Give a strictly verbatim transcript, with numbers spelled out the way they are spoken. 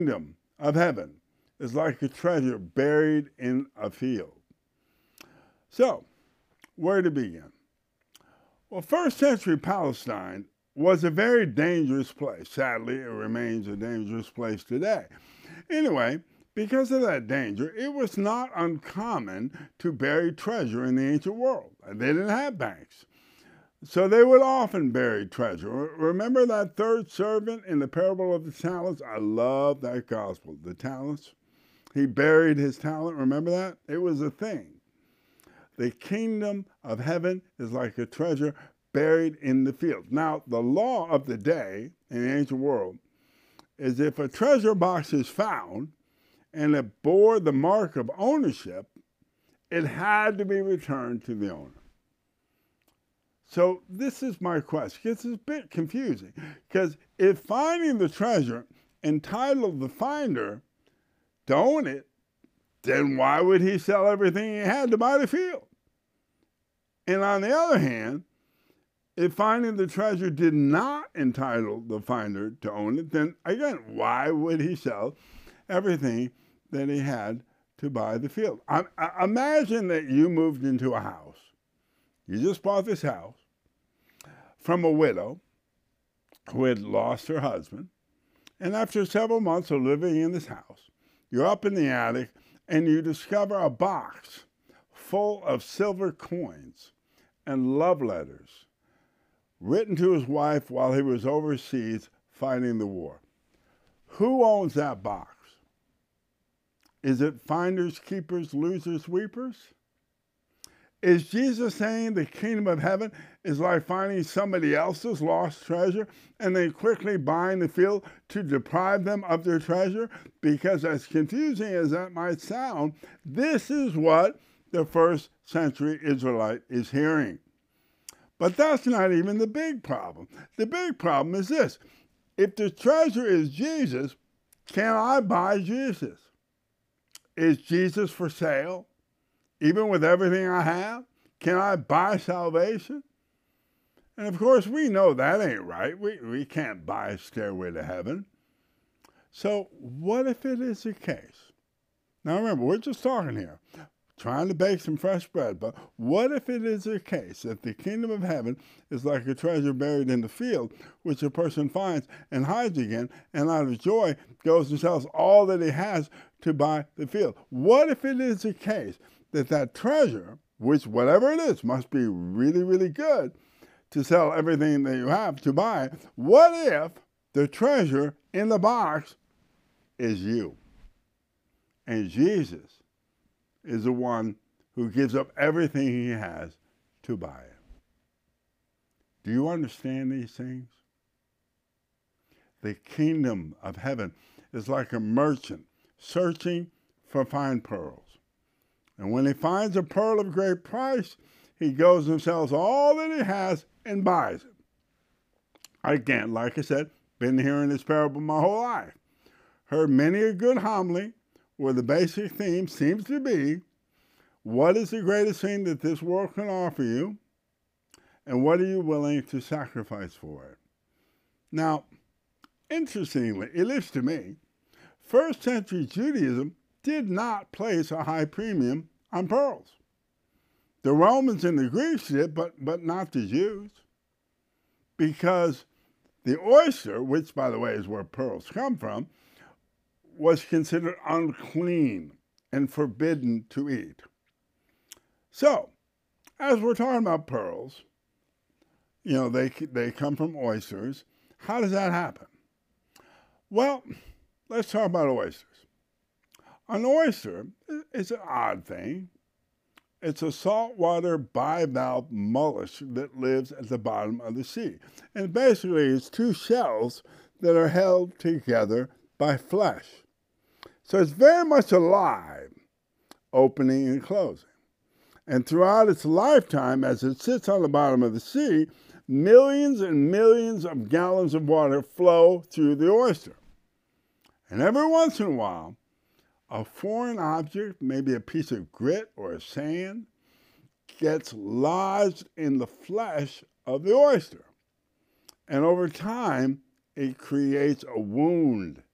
kingdom of heaven is like a treasure buried in a field. So, where to begin? Well, first century Palestine was a very dangerous place. Sadly, it remains a dangerous place today. Anyway, because of that danger, it was not uncommon to bury treasure in the ancient world. They didn't have banks. So they would often bury treasure. Remember that third servant in the parable of the talents? I love that gospel. The talents. He buried his talent. Remember that? It was a thing. The kingdom of heaven is like a treasure buried in the field. Now, the law of the day in the ancient world is if a treasure box is found and it bore the mark of ownership, it had to be returned to the owner. So this is my question. This is a bit confusing because if finding the treasure entitled the finder to own it, then why would he sell everything he had to buy the field? And on the other hand, if finding the treasure did not entitle the finder to own it, then again, why would he sell everything that he had to buy the field? I, I, imagine that you moved into a house. You just bought this house from a widow who had lost her husband. And after several months of living in this house, you're up in the attic and you discover a box full of silver coins and love letters written to his wife while he was overseas fighting the war. Who owns that box? Is it finders, keepers, losers, weepers? Is Jesus saying the kingdom of heaven is like finding somebody else's lost treasure and then quickly buying the field to deprive them of their treasure? Because as confusing as that might sound, this is what the first century Israelite is hearing. But that's not even the big problem. The big problem is this. If the treasure is Jesus, can I buy Jesus? Is Jesus for sale? Even with everything I have, can I buy salvation? And of course, we know that ain't right. We, we can't buy a stairway to heaven. So what if it is the case? Now remember, we're just talking here, trying to bake some fresh bread, but what if it is the case that the kingdom of heaven is like a treasure buried in the field, which a person finds and hides again, and out of joy goes and sells all that he has to buy the field? What if it is the case that that treasure, which whatever it is, must be really, really good to sell everything that you have to buy? What if the treasure in the box is you? And Jesus is the one who gives up everything he has to buy it. Do you understand these things? The kingdom of heaven is like a merchant searching for fine pearls. And when he finds a pearl of great price, he goes and sells all that he has and buys it. Again, like I said, been hearing this parable my whole life. Heard many a good homily where the basic theme seems to be, what is the greatest thing that this world can offer you? And what are you willing to sacrifice for it? Now, interestingly, at least to me, first century Judaism did not place a high premium on pearls. The Romans and the Greeks did, but, but not the Jews. Because the oyster, which, by the way, is where pearls come from, was considered unclean and forbidden to eat. So, as we're talking about pearls, you know, they, they come from oysters. How does that happen? Well, let's talk about oysters. An oyster is an odd thing. It's a saltwater bivalve mollusk that lives at the bottom of the sea. And basically, it's two shells that are held together by flesh. So it's very much alive, opening and closing. And throughout its lifetime, as it sits on the bottom of the sea, millions and millions of gallons of water flow through the oyster. And every once in a while, a foreign object, maybe a piece of grit or a sand, gets lodged in the flesh of the oyster. And over time, it creates a wound